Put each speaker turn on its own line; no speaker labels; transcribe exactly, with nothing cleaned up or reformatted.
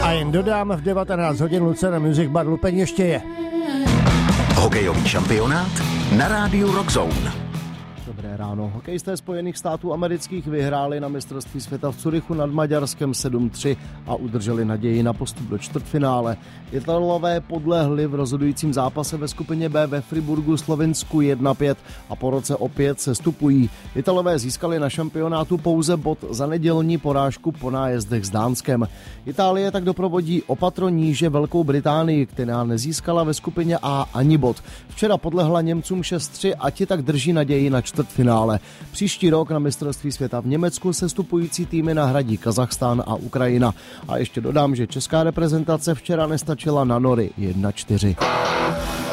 A jen dodám, v devatenáct hodin Lucena Music Bar Lupeň ještě je.
Hokejový šampionát na rádiu Rock Zone.
Dobré ráno. Hokejisté Spojených států amerických vyhráli na mistrovství světa v Curychu nad Maďarskem sedm tři a udrželi naději na postup do čtvrtfinále. Italové podlehli v rozhodujícím zápase ve skupině B ve Friburgu Slovinsku jedna pět a po roce opět sestupují. Italové získali na šampionátu pouze bod za nedělní porážku po nájezdech s Dánskem. Itálie tak doprovodí o patro níže Velkou Británii, která nezískala ve skupině A ani bod. Včera podlehla Němcům šest tři a ti tak drží naději na čtvrtfinále. Příští rok na mistrovství světa v Německu sestupující týmy nahradí Kazachstán a Ukrajina. A ještě dodám, že česká reprezentace včera nestačila na nory jedna čtyři.